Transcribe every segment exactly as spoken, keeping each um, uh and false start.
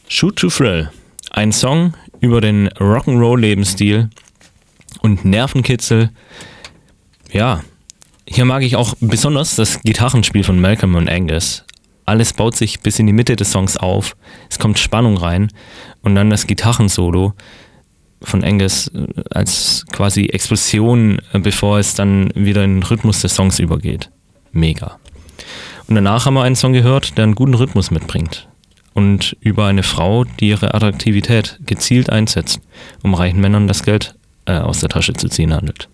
Shoot to Thrill, ein Song über den Rock'n'Roll-Lebensstil und Nervenkitzel. Ja, hier mag ich auch besonders das Gitarrenspiel von Malcolm und Angus. Alles baut sich bis in die Mitte des Songs auf, es kommt Spannung rein und dann das Gitarrensolo von Angus als quasi Explosion, bevor es dann wieder in den Rhythmus des Songs übergeht. Mega. Und danach haben wir einen Song gehört, der einen guten Rhythmus mitbringt. Und über eine Frau, die ihre Attraktivität gezielt einsetzt, um reichen Männern das Geld äh, aus der Tasche zu ziehen handelt.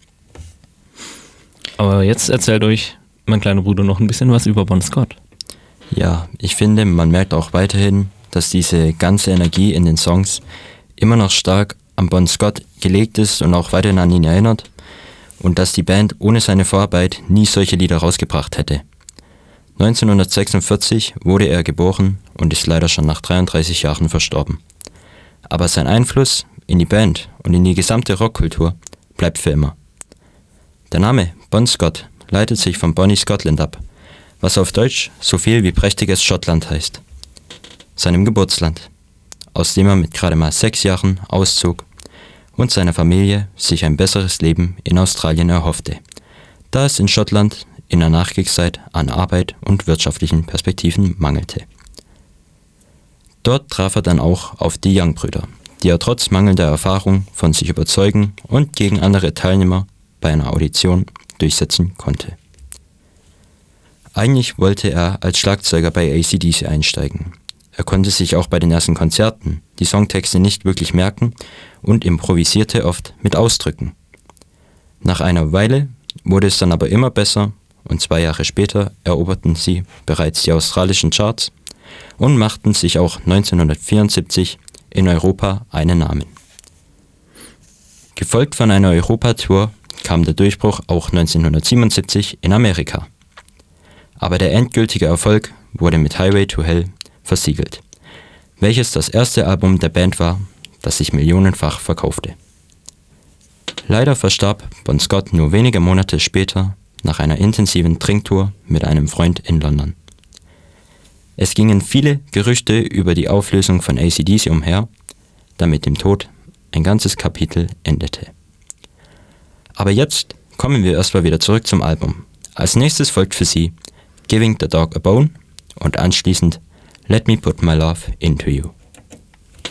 Aber jetzt erzählt euch mein kleiner Bruder noch ein bisschen was über Bon Scott. Ja, ich finde, man merkt auch weiterhin, dass diese ganze Energie in den Songs immer noch stark an Bon Scott gelegt ist und auch weiterhin an ihn erinnert und dass die Band ohne seine Vorarbeit nie solche Lieder rausgebracht hätte. neunzehnhundertsechsundvierzig wurde er geboren und ist leider schon nach dreiunddreißig Jahren verstorben. Aber sein Einfluss in die Band und in die gesamte Rockkultur bleibt für immer. Der Name Bon Scott leitet sich von Bonnie Scotland ab, was auf Deutsch so viel wie prächtiges Schottland heißt. Seinem Geburtsland, aus dem er mit gerade mal sechs Jahren auszog und seiner Familie sich ein besseres Leben in Australien erhoffte, da es in Schottland in der Nachkriegszeit an Arbeit und wirtschaftlichen Perspektiven mangelte. Dort traf er dann auch auf die Young-Brüder, die er trotz mangelnder Erfahrung von sich überzeugen und gegen andere Teilnehmer bei einer Audition durchsetzen konnte. Eigentlich wollte er als Schlagzeuger bei A C D C einsteigen. Er konnte sich auch bei den ersten Konzerten die Songtexte nicht wirklich merken und improvisierte oft mit Ausdrücken. Nach einer Weile wurde es dann aber immer besser und zwei Jahre später eroberten sie bereits die australischen Charts und machten sich auch neunzehnhundertvierundsiebzig in Europa einen Namen. Gefolgt von einer Europatour kam der Durchbruch auch neunzehnhundertsiebenundsiebzig in Amerika. Aber der endgültige Erfolg wurde mit Highway to Hell versiegelt, welches das erste Album der Band war, das sich millionenfach verkaufte. Leider verstarb Bon Scott nur wenige Monate später nach einer intensiven Trinktour mit einem Freund in London. Es gingen viele Gerüchte über die Auflösung von A C D C umher, da mit dem Tod ein ganzes Kapitel endete. Aber jetzt kommen wir erstmal wieder zurück zum Album. Als nächstes folgt für sie Giving the Dog a Bone und anschließend Let Me Put My Love Into You.